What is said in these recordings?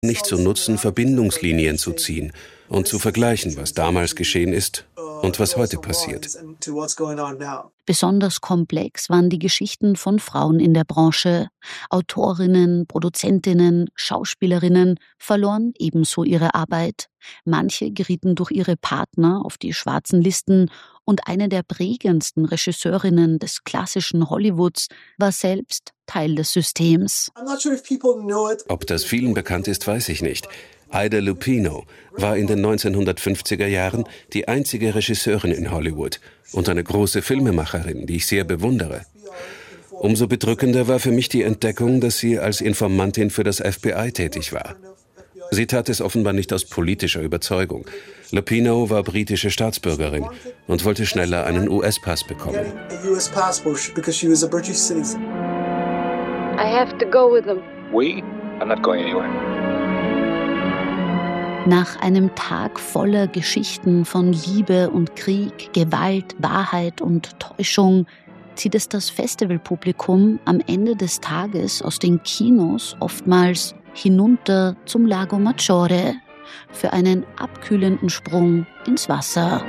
nicht zu nutzen, Verbindungslinien zu ziehen und zu vergleichen, was damals geschehen ist und was heute passiert. Besonders komplex waren die Geschichten von Frauen in der Branche. Autorinnen, Produzentinnen, Schauspielerinnen verloren ebenso ihre Arbeit. Manche gerieten durch ihre Partner auf die schwarzen Listen und eine der prägendsten Regisseurinnen des klassischen Hollywoods war selbst Teil des Systems. Ob das vielen bekannt ist, weiß ich nicht. Ida Lupino war in den 1950er Jahren die einzige Regisseurin in Hollywood und eine große Filmemacherin, die ich sehr bewundere. Umso bedrückender war für mich die Entdeckung, dass sie als Informantin für das FBI tätig war. Sie tat es offenbar nicht aus politischer Überzeugung. Lupino war britische Staatsbürgerin und wollte schneller einen US-Pass bekommen. I have to go with them. We? I'm not going anywhere. Nach einem Tag voller Geschichten von Liebe und Krieg, Gewalt, Wahrheit und Täuschung zieht es das Festivalpublikum am Ende des Tages aus den Kinos oftmals hinunter zum Lago Maggiore für einen abkühlenden Sprung ins Wasser.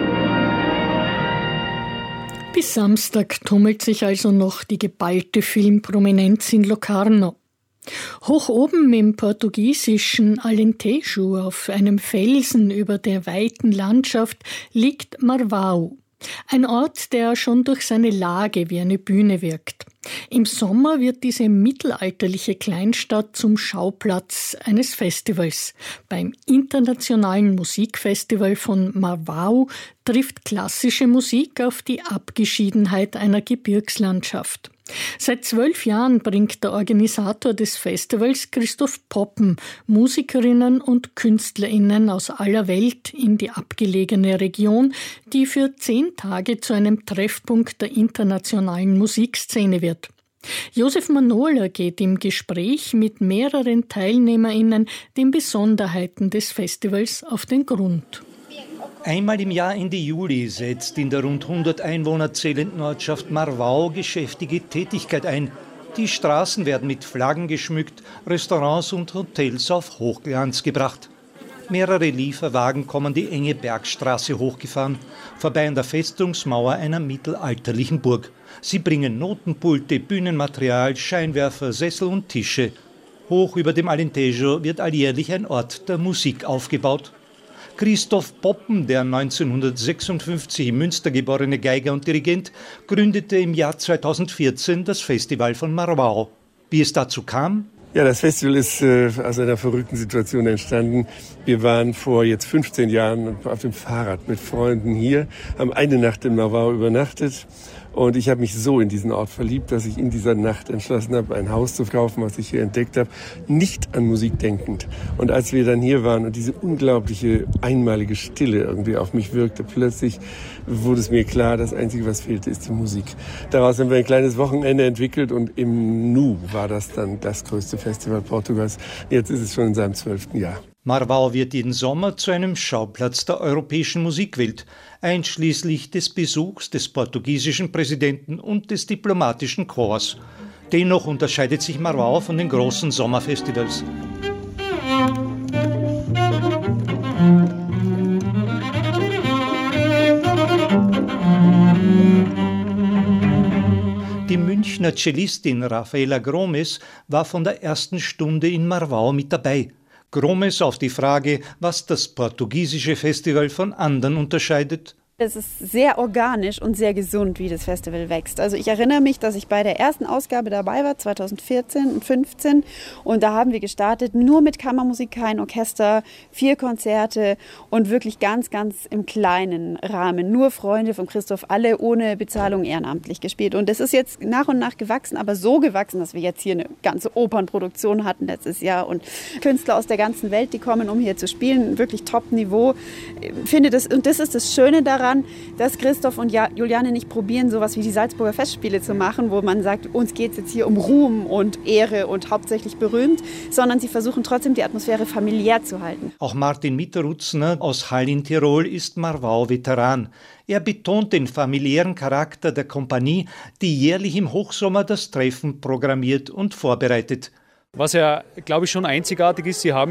Bis Samstag tummelt sich also noch die geballte Filmprominenz in Locarno. Hoch oben im portugiesischen Alentejo auf einem Felsen über der weiten Landschaft liegt Marvão, ein Ort, der schon durch seine Lage wie eine Bühne wirkt. Im Sommer wird diese mittelalterliche Kleinstadt zum Schauplatz eines Festivals. Beim Internationalen Musikfestival von Marvão trifft klassische Musik auf die Abgeschiedenheit einer Gebirgslandschaft. Seit 12 Jahren bringt der Organisator des Festivals, Christoph Poppen, Musikerinnen und KünstlerInnen aus aller Welt in die abgelegene Region, die für 10 Tage zu einem Treffpunkt der internationalen Musikszene wird. Josef Manola geht im Gespräch mit mehreren TeilnehmerInnen den Besonderheiten des Festivals auf den Grund. Einmal im Jahr Ende Juli setzt in der rund 100 Einwohner zählenden Ortschaft Marvão geschäftige Tätigkeit ein. Die Straßen werden mit Flaggen geschmückt, Restaurants und Hotels auf Hochglanz gebracht. Mehrere Lieferwagen kommen die enge Bergstraße hochgefahren, vorbei an der Festungsmauer einer mittelalterlichen Burg. Sie bringen Notenpulte, Bühnenmaterial, Scheinwerfer, Sessel und Tische. Hoch über dem Alentejo wird alljährlich ein Ort der Musik aufgebaut. Christoph Poppen, der 1956 in Münster geborene Geiger und Dirigent, gründete im Jahr 2014 das Festival von Marvão. Wie es dazu kam? Ja, das Festival ist aus einer verrückten Situation entstanden. Wir waren vor jetzt 15 Jahren auf dem Fahrrad mit Freunden hier, haben eine Nacht in Marvão übernachtet. Und ich habe mich so in diesen Ort verliebt, dass ich in dieser Nacht entschlossen habe, ein Haus zu kaufen, was ich hier entdeckt habe, nicht an Musik denkend. Und als wir dann hier waren und diese unglaubliche, einmalige Stille irgendwie auf mich wirkte, plötzlich wurde es mir klar, das Einzige, was fehlte, ist die Musik. Daraus haben wir ein kleines Wochenende entwickelt und im Nu war das dann das größte Festival Portugals. Jetzt ist es schon in seinem 12. Jahr. Marvão wird jeden Sommer zu einem Schauplatz der europäischen Musikwelt, einschließlich des Besuchs des portugiesischen Präsidenten und des diplomatischen Korps. Dennoch unterscheidet sich Marvão von den großen Sommerfestivals. Die Münchner Cellistin Rafaela Gromes war von der ersten Stunde in Marvão mit dabei. Gromes auf die Frage, was das portugiesische Festival von anderen unterscheidet. Es ist sehr organisch und sehr gesund, wie das Festival wächst. Also ich erinnere mich, dass ich bei der ersten Ausgabe dabei war, 2014 und 2015. Und da haben wir gestartet nur mit Kammermusik, kein Orchester, 4 Konzerte und wirklich ganz, ganz im kleinen Rahmen. Nur Freunde von Christoph, alle ohne Bezahlung ehrenamtlich gespielt. Und das ist jetzt nach und nach gewachsen, aber so gewachsen, dass wir jetzt hier eine ganze Opernproduktion hatten letztes Jahr. Und Künstler aus der ganzen Welt, die kommen, um hier zu spielen. Wirklich Top-Niveau. Und das ist das Schöne daran, dass Christoph und Juliane nicht probieren, sowas wie die Salzburger Festspiele zu machen, wo man sagt, uns geht es jetzt hier um Ruhm und Ehre und hauptsächlich berühmt, sondern sie versuchen trotzdem die Atmosphäre familiär zu halten. Auch Martin Mitterutzner aus Hall in Tirol ist Marvão-Veteran. Er betont den familiären Charakter der Kompanie, die jährlich im Hochsommer das Treffen programmiert und vorbereitet. Was ja, glaube ich, schon einzigartig ist, sie haben